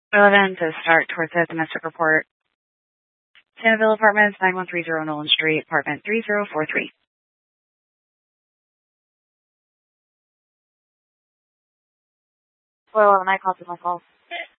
11 to start towards the domestic report. Sanaville Apartments, 9130 Nolan Street, apartment 3043. Well, 11, I called to my call.